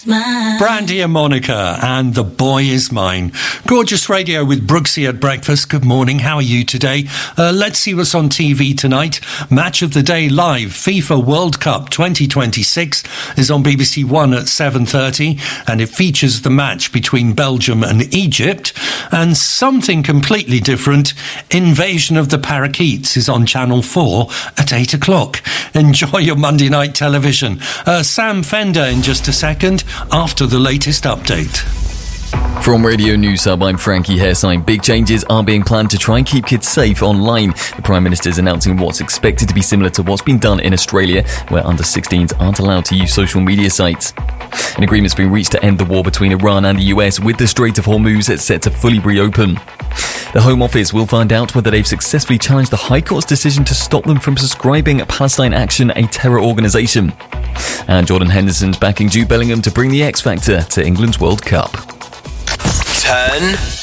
Brandy and Monica and The Boy Is Mine. Gorgeous radio with Brooksy at breakfast. Good morning. How are you today? Let's see what's on TV tonight. Match of the Day live. FIFA World Cup 2026 is on BBC One at 7:30 and it features the match between Belgium and Egypt. And something completely different, Invasion of the Parakeets, is on Channel 4 at 8 o'clock. Enjoy your Monday night television. Sam Fender in just a second after the latest update. From Radio News Hub, I'm Frankie Hairsine. Big changes are being planned to try and keep kids safe online. The Prime Minister is announcing what's expected to be similar to what's been done in Australia, where under-16s aren't allowed to use social media sites. An agreement's been reached to end the war between Iran and the US, with the Strait of Hormuz set to fully reopen. The Home Office will find out whether they've successfully challenged the High Court's decision to stop them from subscribing Palestine Action, a terror organisation. And Jordan Henderson's backing Jude Bellingham to bring the X Factor to England's World Cup. Turn